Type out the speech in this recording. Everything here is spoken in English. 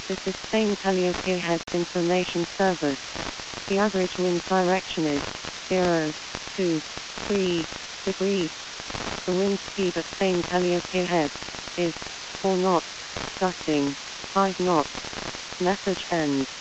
This is Spain Calliope Heads Information Service. The average wind direction is 0, 2, 3 degrees. The wind speed at Spain Calliope Heads is 4 knots, gusting 5 knots. Message ends.